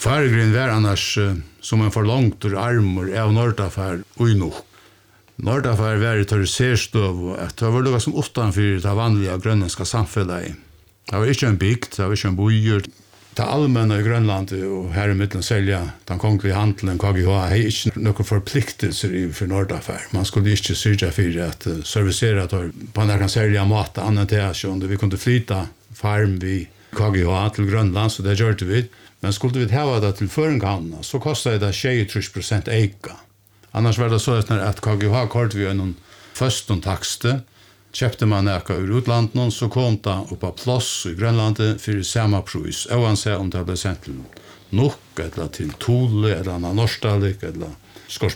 Faregrin var annars som en forlångt armor av Nordafær og nok. Nordafær var i terrorisérstøv og at det var lukket som utanfor det vanlige grønlandske samfunnet. Det var ikke en bygd, det var ikke en bøyer. Det allmänna i Grönland och här i mitten sälja den kongelige handelen KGH har inte några förpliktelser för Nordafär. Man skulle inte syrja för att servicera att man kan sälja mat annat än vi kunde flytta farm vid KGH till Grönland så det gjorde vi. Men skulle vi ha det till förenkanna så kostade det 23% eka. Annars var det så att KGH kort vi en förstånd taxte. Köpte man eka ur utlandet så kom det upp på plats i Grönlandet för samma pris. Oavsett om det hade sendt till Nuuk eller till Thule eller Norstalik eller